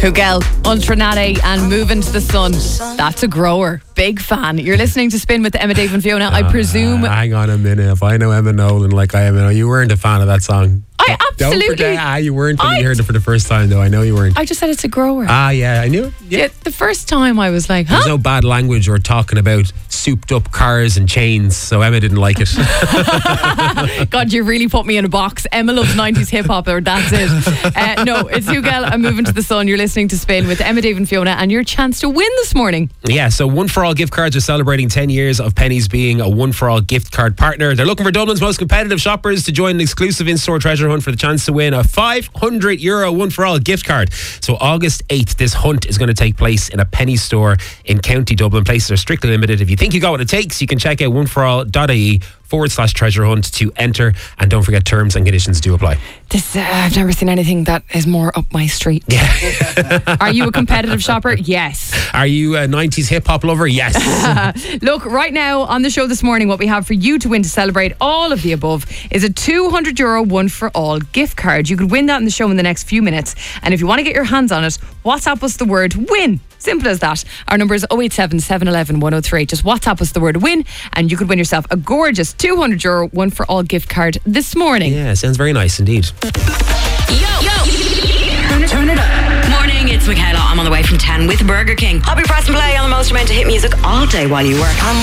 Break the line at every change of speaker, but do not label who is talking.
Hugel, Ultranate and Moving to the Sun. That's a grower. Big fan. You're listening to Spin with Emma, Dave and Fiona. I presume...
Hang on a minute. If I know Emma Nolan like I am, you weren't a fan of that song.
I absolutely...
Don't forget, you weren't when you heard it for the first time, though. I know you weren't.
I just said it's a grower.
Yeah, I knew. Yeah.
The first time I was like,
There's no bad language or talking about souped up cars and chains, so Emma didn't like it.
God, you really put me in a box. Emma loves 90s hip hop, or that's it. No, it's Hugel. I'm Moving to the Sun. You're listening to Spin with Emma, Dave and Fiona, and your chance to win this morning.
Yeah, so One For All gift cards are celebrating 10 years of Penneys being a One For All gift card partner. They're looking for Dublin's most competitive shoppers to join an exclusive in-store treasure hunt for the chance to win a €500 One For All gift card. So August 8th, this hunt is going to take place in a Penneys store in County Dublin. Places are strictly limited. If you think you got what it takes, you can check out oneforall.ie/treasure hunt to enter. And don't forget, terms and conditions do apply.
I've never seen anything that is more up my street.
Yeah.
Are you a competitive shopper? Yes.
Are you a 90s hip hop lover? Yes.
Look, right now on the show this morning, what we have for you to win to celebrate all of the above is a €200 One For All gift card. You could win that in the show in the next few minutes. And if you want to get your hands on it, WhatsApp us the word WIN. Simple as that. Our number is 087 711 103. Just WhatsApp us the word WIN and you could win yourself a gorgeous €200 One For All gift card this morning.
Yeah, sounds very nice indeed.
Yo. Turn it up. Morning, it's Michaela. I'm on the way from 10 with Burger King. I'll be pressing play on the most amount of hit music all day while you work.